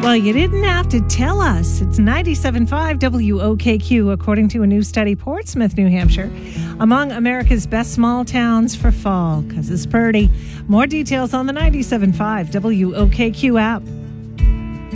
Well, you didn't have to tell us. It's 97.5 WOKQ, according to a new study, Portsmouth, New Hampshire, among America's best small towns for fall, because it's pretty. More details on the 97.5 WOKQ app.